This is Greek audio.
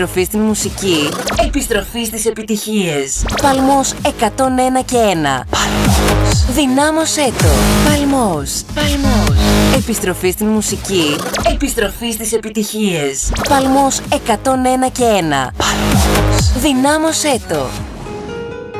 Επιστροφή στην μουσική. Επιστροφή στις επιτυχίες. Παλμός 101 και 1. Παλμός. Δυνάμωσέ το. Παλμός. Παλμός. Επιστροφή στην μουσική. Επιστροφή στις επιτυχίες. Παλμός 101 και 1. Παλμός. Δυνάμωσέ το.